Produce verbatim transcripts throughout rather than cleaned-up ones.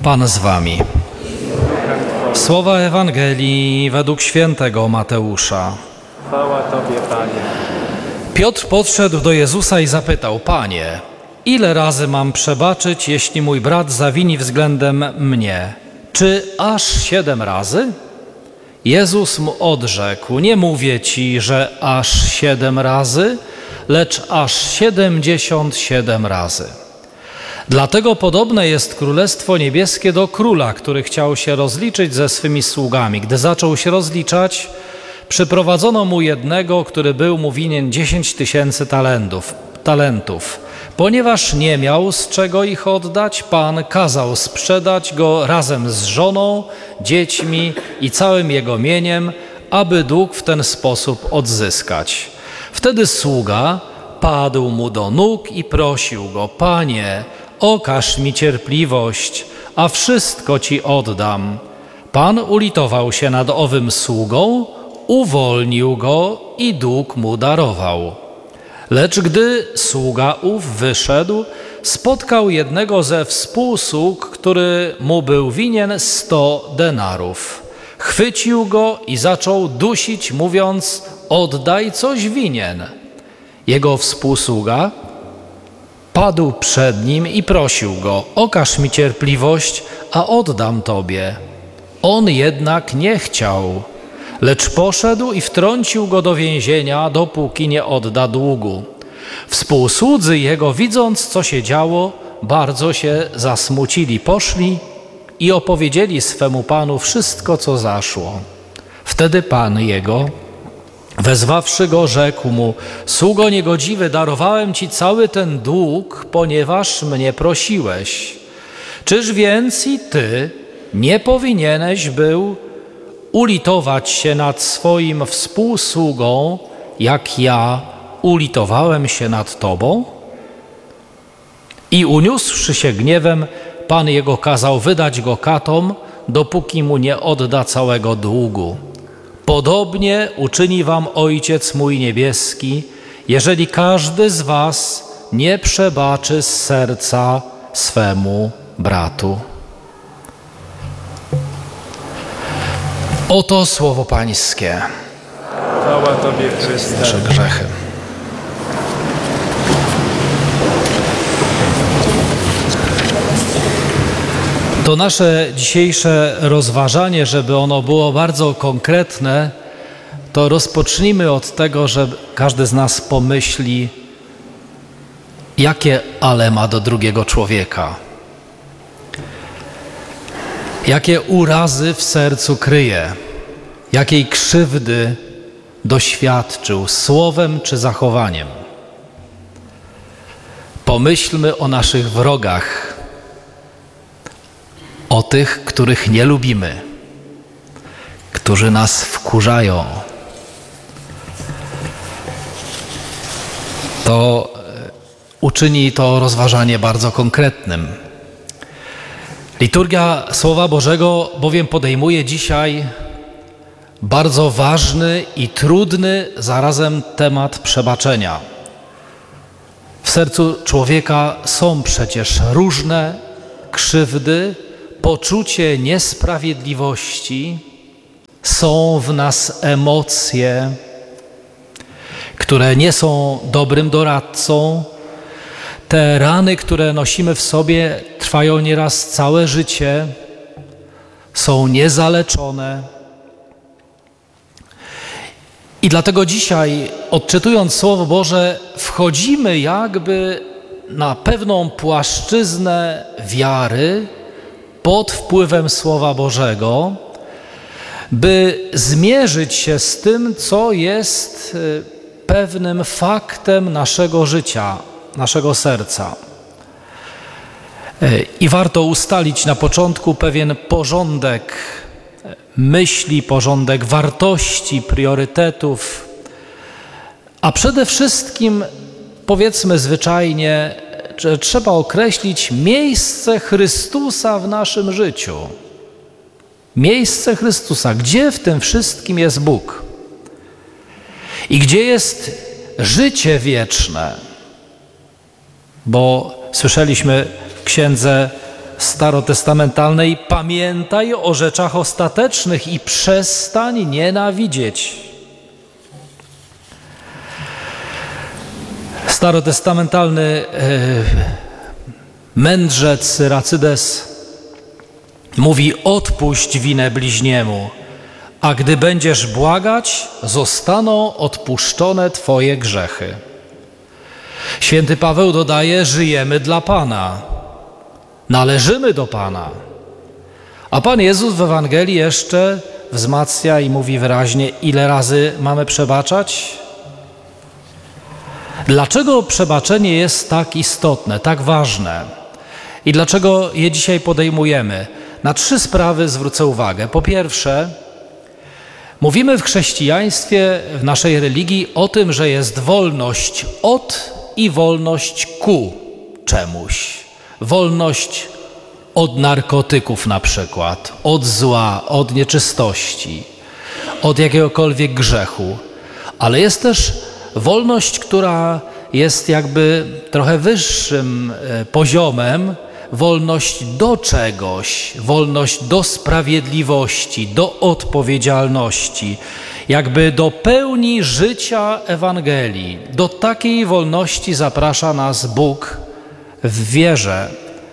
Pan z wami. Słowa Ewangelii według świętego Mateusza. Chwała Tobie, Panie. Piotr podszedł do Jezusa i zapytał: Panie, ile razy mam przebaczyć, jeśli mój brat zawini względem mnie? Czy aż siedem razy? Jezus mu odrzekł: nie mówię ci, że aż siedem razy, lecz aż siedemdziesiąt siedem razy. Dlatego podobne jest Królestwo Niebieskie do króla, który chciał się rozliczyć ze swymi sługami. Gdy zaczął się rozliczać, przyprowadzono mu jednego, który był mu winien dziesięć tysięcy talentów, talentów. Ponieważ nie miał z czego ich oddać, Pan kazał sprzedać go razem z żoną, dziećmi i całym jego mieniem, aby dług w ten sposób odzyskać. Wtedy sługa padł mu do nóg i prosił go: Panie, okaż mi cierpliwość, a wszystko ci oddam. Pan ulitował się nad owym sługą, uwolnił go i dług mu darował. Lecz gdy sługa ów wyszedł, spotkał jednego ze współsług, który mu był winien sto denarów. Chwycił go i zaczął dusić, mówiąc: oddaj, coś winien. Jego współsługa padł przed nim i prosił go: okaż mi cierpliwość, a oddam tobie. On jednak nie chciał, lecz poszedł i wtrącił go do więzienia, dopóki nie odda długu. Współsłudzy jego, widząc, co się działo, bardzo się zasmucili. Poszli i opowiedzieli swemu panu wszystko, co zaszło. Wtedy pan jego, wezwawszy go, rzekł mu: sługo niegodziwy, darowałem ci cały ten dług, ponieważ mnie prosiłeś. Czyż więc i ty nie powinieneś był ulitować się nad swoim współsługą, jak ja ulitowałem się nad tobą? I uniósłszy się gniewem, pan jego kazał wydać go katom, dopóki mu nie odda całego długu. Podobnie uczyni wam Ojciec mój niebieski, jeżeli każdy z was nie przebaczy z serca swemu bratu. Oto słowo Pańskie. Chwała Tobie, Chryste. Nasze grzechy. To nasze dzisiejsze rozważanie, żeby ono było bardzo konkretne, to rozpocznijmy od tego, że każdy z nas pomyśli, jakie ale ma do drugiego człowieka. Jakie urazy w sercu kryje, jakiej krzywdy doświadczył słowem czy zachowaniem. Pomyślmy o naszych wrogach, o tych, których nie lubimy, którzy nas wkurzają. To uczyni to rozważanie bardzo konkretnym. Liturgia Słowa Bożego bowiem podejmuje dzisiaj bardzo ważny i trudny zarazem temat przebaczenia. W sercu człowieka są przecież różne krzywdy, poczucie niesprawiedliwości, są w nas emocje, które nie są dobrym doradcą. Te rany, które nosimy w sobie, trwają nieraz całe życie, są niezaleczone. I dlatego dzisiaj, odczytując Słowo Boże, wchodzimy jakby na pewną płaszczyznę wiary pod wpływem Słowa Bożego, by zmierzyć się z tym, co jest pewnym faktem naszego życia, naszego serca. I warto ustalić na początku pewien porządek myśli, porządek wartości, priorytetów, a przede wszystkim, powiedzmy zwyczajnie, że trzeba określić miejsce Chrystusa w naszym życiu. Miejsce Chrystusa. Gdzie w tym wszystkim jest Bóg? I gdzie jest życie wieczne? Bo słyszeliśmy w księdze starotestamentalnej: pamiętaj o rzeczach ostatecznych i przestań nienawidzieć. Starotestamentalny e, mędrzec Syracydes mówi: odpuść winę bliźniemu, a gdy będziesz błagać, zostaną odpuszczone twoje grzechy. Święty Paweł dodaje: żyjemy dla Pana, należymy do Pana. A Pan Jezus w Ewangelii jeszcze wzmacnia i mówi wyraźnie: ile razy mamy przebaczać? Dlaczego przebaczenie jest tak istotne, tak ważne? I dlaczego je dzisiaj podejmujemy? Na trzy sprawy zwrócę uwagę. Po pierwsze, mówimy w chrześcijaństwie, w naszej religii o tym, że jest wolność od i wolność ku czemuś. Wolność od narkotyków na przykład, od zła, od nieczystości, od jakiegokolwiek grzechu. Ale jest też wolność, która jest jakby trochę wyższym poziomem, wolność do czegoś, wolność do sprawiedliwości, do odpowiedzialności, jakby do pełni życia Ewangelii. Do takiej wolności zaprasza nas Bóg w wierze.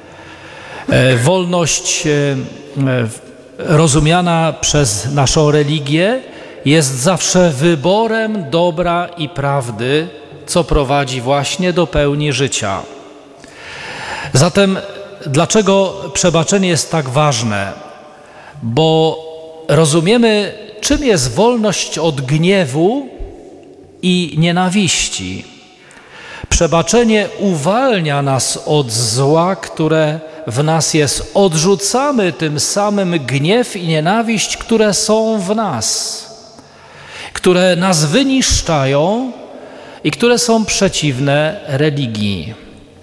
Wolność rozumiana przez naszą religię jest zawsze wyborem dobra i prawdy, co prowadzi właśnie do pełni życia. Zatem dlaczego przebaczenie jest tak ważne? Bo rozumiemy, czym jest wolność od gniewu i nienawiści. Przebaczenie uwalnia nas od zła, które w nas jest. Odrzucamy tym samym gniew i nienawiść, które są w nas, które nas wyniszczają i które są przeciwne religii.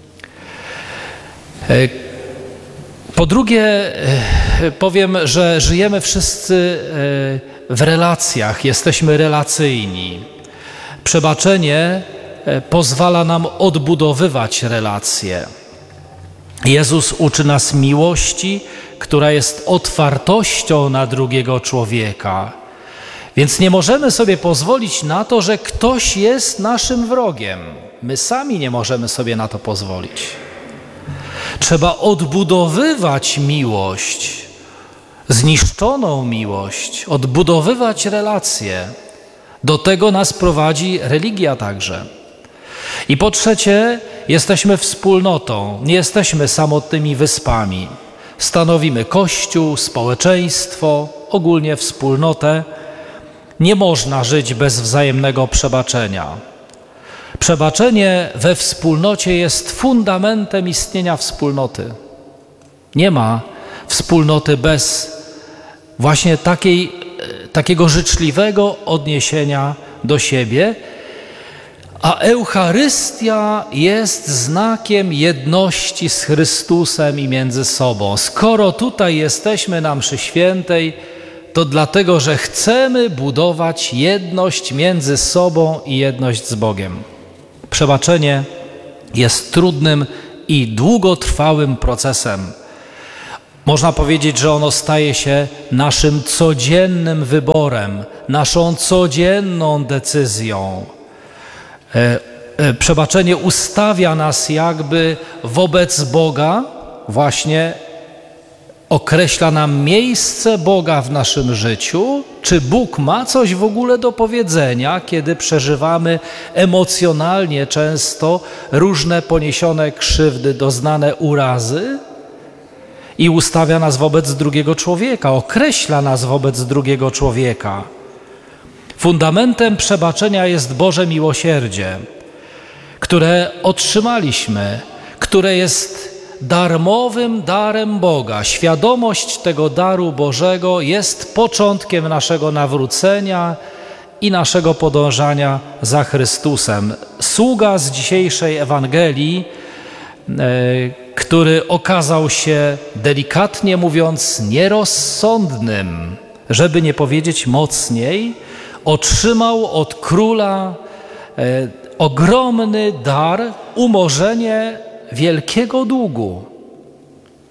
Po drugie, powiem, że żyjemy wszyscy w relacjach, jesteśmy relacyjni. Przebaczenie pozwala nam odbudowywać relacje. Jezus uczy nas miłości, która jest otwartością na drugiego człowieka. Więc nie możemy sobie pozwolić na to, że ktoś jest naszym wrogiem. My sami nie możemy sobie na to pozwolić. Trzeba odbudowywać miłość, zniszczoną miłość, odbudowywać relacje. Do tego nas prowadzi religia także. I po trzecie, jesteśmy wspólnotą, nie jesteśmy samotnymi wyspami. Stanowimy Kościół, społeczeństwo, ogólnie wspólnotę. Nie można żyć bez wzajemnego przebaczenia. Przebaczenie we wspólnocie jest fundamentem istnienia wspólnoty. Nie ma wspólnoty bez właśnie takiej, takiego życzliwego odniesienia do siebie, a Eucharystia jest znakiem jedności z Chrystusem i między sobą. Skoro tutaj jesteśmy na mszy świętej, to dlatego, że chcemy budować jedność między sobą i jedność z Bogiem. Przebaczenie jest trudnym i długotrwałym procesem. Można powiedzieć, że ono staje się naszym codziennym wyborem, naszą codzienną decyzją. Przebaczenie ustawia nas jakby wobec Boga, właśnie określa nam miejsce Boga w naszym życiu. Czy Bóg ma coś w ogóle do powiedzenia, kiedy przeżywamy emocjonalnie często różne poniesione krzywdy, doznane urazy? I ustawia nas wobec drugiego człowieka, określa nas wobec drugiego człowieka. Fundamentem przebaczenia jest Boże miłosierdzie, które otrzymaliśmy, które jest darmowym darem Boga. Świadomość tego daru Bożego jest początkiem naszego nawrócenia i naszego podążania za Chrystusem. Sługa z dzisiejszej Ewangelii, e, który okazał się, delikatnie mówiąc, nierozsądnym, żeby nie powiedzieć mocniej, otrzymał od króla e, ogromny dar, umorzenie wielkiego długu.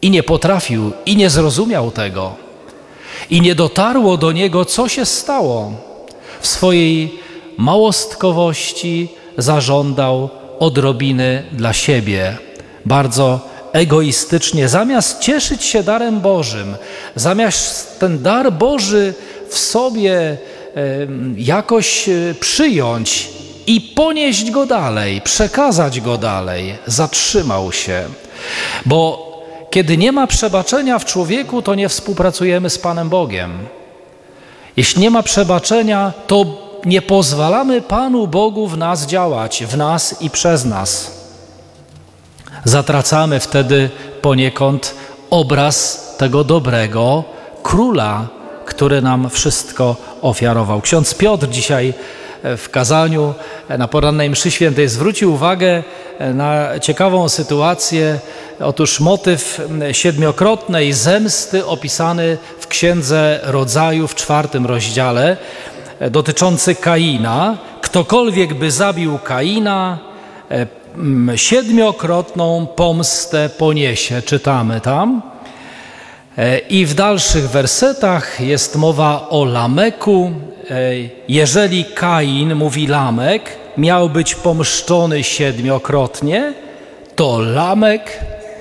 i nie potrafił, i nie zrozumiał tego. I nie dotarło do niego, co się stało. W swojej małostkowości zażądał odrobiny dla siebie. Bardzo egoistycznie, zamiast cieszyć się darem Bożym, zamiast ten dar Boży w sobie jakoś przyjąć i ponieść go dalej, przekazać go dalej, zatrzymał się. Bo kiedy nie ma przebaczenia w człowieku, to nie współpracujemy z Panem Bogiem. Jeśli nie ma przebaczenia, to nie pozwalamy Panu Bogu w nas działać, w nas i przez nas. Zatracamy wtedy poniekąd obraz tego dobrego króla, który nam wszystko ofiarował. Ksiądz Piotr dzisiaj w kazaniu na porannej mszy świętej zwrócił uwagę na ciekawą sytuację. Otóż motyw siedmiokrotnej zemsty opisany w Księdze Rodzaju w czwartym rozdziale, dotyczący Kaina. Ktokolwiek by zabił Kaina, siedmiokrotną pomstę poniesie, czytamy tam. I w dalszych wersetach jest mowa o Lameku. Jeżeli Kain, mówi Lamek, miał być pomszczony siedmiokrotnie, to Lamek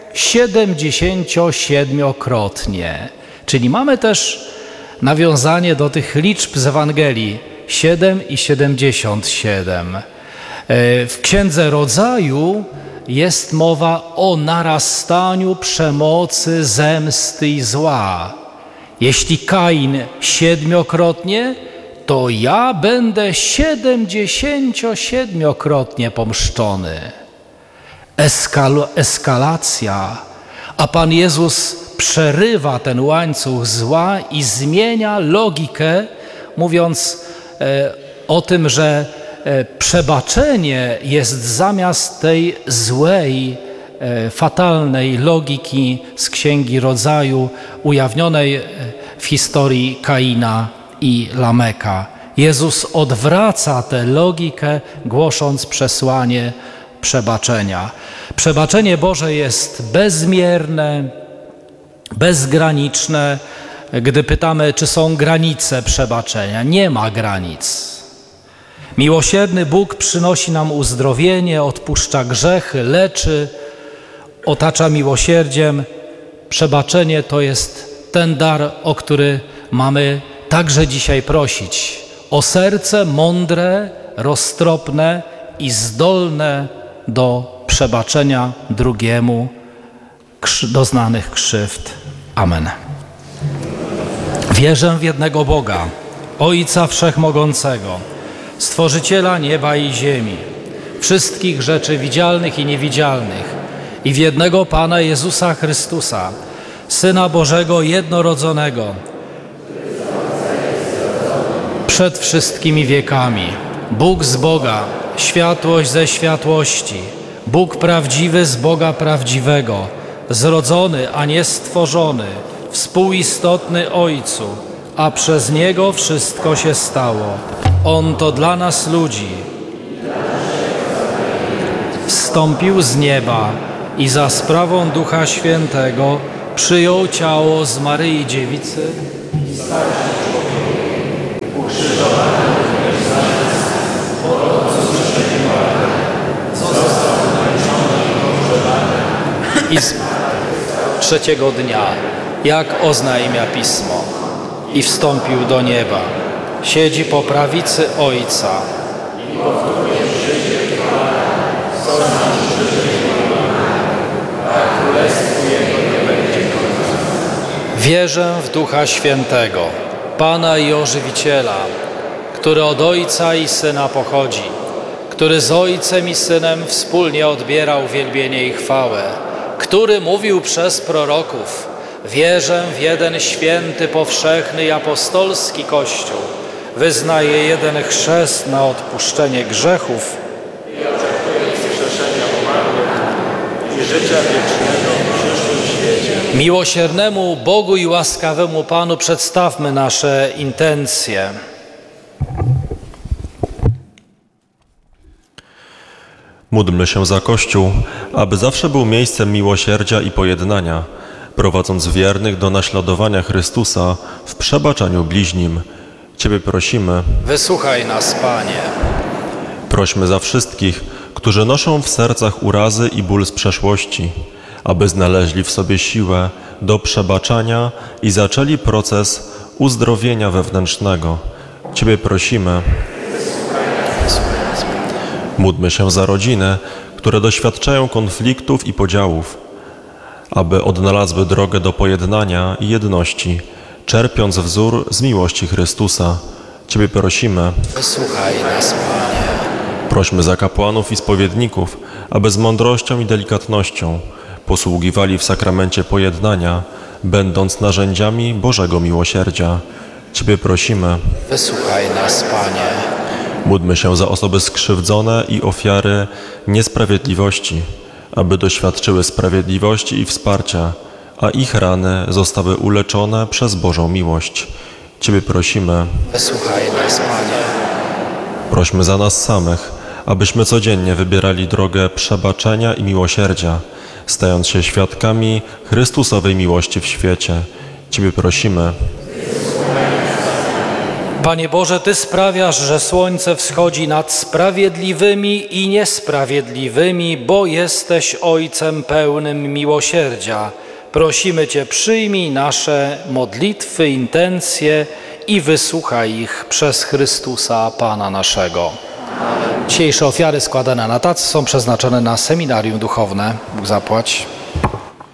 siedemdziesięciosiedmiokrotnie. Czyli mamy też nawiązanie do tych liczb z Ewangelii. Siedem i siedemdziesiąt siedem. W Księdze Rodzaju jest mowa o narastaniu przemocy, zemsty i zła. Jeśli Kain siedmiokrotnie, to ja będę siedemdziesięciosiedmiokrotnie pomszczony. Eskal- eskalacja, a Pan Jezus przerywa ten łańcuch zła i zmienia logikę, mówiąc e, o tym, że e, przebaczenie jest zamiast tej złej, e, fatalnej logiki z Księgi Rodzaju ujawnionej w historii Kaina i Lameka. Jezus odwraca tę logikę, głosząc przesłanie przebaczenia. Przebaczenie Boże jest bezmierne, bezgraniczne. Gdy pytamy, czy są granice przebaczenia, nie ma granic. Miłosierny Bóg przynosi nam uzdrowienie, odpuszcza grzechy, leczy, otacza miłosierdziem. Przebaczenie to jest ten dar, o który mamy także dzisiaj prosić. O serce mądre, roztropne i zdolne do przebaczenia drugiemu doznanych krzywd. Amen. Wierzę w jednego Boga, Ojca Wszechmogącego, Stworzyciela nieba i ziemi, wszystkich rzeczy widzialnych i niewidzialnych, i w jednego Pana Jezusa Chrystusa, Syna Bożego jednorodzonego, przed wszystkimi wiekami, Bóg z Boga, światłość ze światłości, Bóg prawdziwy z Boga prawdziwego, zrodzony, a nie stworzony, współistotny Ojcu, a przez Niego wszystko się stało. On to dla nas ludzi wstąpił z nieba i za sprawą Ducha Świętego przyjął ciało z Maryi Dziewicy i stał się człowiekiem, ukrzyżowany za nas, porodząc wskrzeszenie martwych, został umęczony i pogrzebany i zmartwychwstał trzeciego dnia, jak oznajmia Pismo, i wstąpił do nieba. Siedzi po prawicy Ojca i powtórnie przyjdzie w chwale, co nam przyjdzie, a królestwu Jego nie będzie końca. Wierzę w Ducha Świętego, Pana i Ożywiciela, który od Ojca i Syna pochodzi, który z Ojcem i Synem wspólnie odbierał wielbienie i chwałę, który mówił przez proroków: wierzę w jeden święty, powszechny i apostolski Kościół, wyznaję jeden chrzest na odpuszczenie grzechów i oczekuję wskrzeszenia umarłych i życia wiecznego w przyszłym świecie. Miłosiernemu Bogu i łaskawemu Panu przedstawmy nasze intencje. Módlmy się za Kościół, aby zawsze był miejscem miłosierdzia i pojednania, prowadząc wiernych do naśladowania Chrystusa w przebaczaniu bliźnim. Ciebie prosimy. Wysłuchaj nas, Panie. Prośmy za wszystkich, którzy noszą w sercach urazy i ból z przeszłości, aby znaleźli w sobie siłę do przebaczania i zaczęli proces uzdrowienia wewnętrznego. Ciebie prosimy. Módlmy się za rodziny, które doświadczają konfliktów i podziałów, aby odnalazły drogę do pojednania i jedności, czerpiąc wzór z miłości Chrystusa. Ciebie prosimy. Wysłuchaj nas, Panie. Prośmy za kapłanów i spowiedników, aby z mądrością i delikatnością posługiwali w sakramencie pojednania, będąc narzędziami Bożego miłosierdzia. Ciebie prosimy. Wysłuchaj nas, Panie. Módlmy się za osoby skrzywdzone i ofiary niesprawiedliwości, aby doświadczyły sprawiedliwości i wsparcia, a ich rany zostały uleczone przez Bożą miłość. Ciebie prosimy. Wysłuchaj nas, Panie. Prośmy za nas samych, abyśmy codziennie wybierali drogę przebaczenia i miłosierdzia, stając się świadkami Chrystusowej miłości w świecie. Ciebie prosimy. Panie Boże, Ty sprawiasz, że słońce wschodzi nad sprawiedliwymi i niesprawiedliwymi, bo jesteś Ojcem pełnym miłosierdzia. Prosimy Cię, przyjmij nasze modlitwy, intencje i wysłuchaj ich przez Chrystusa Pana naszego. Dzisiejsze ofiary składane na tacy są przeznaczone na seminarium duchowne. Bóg zapłać.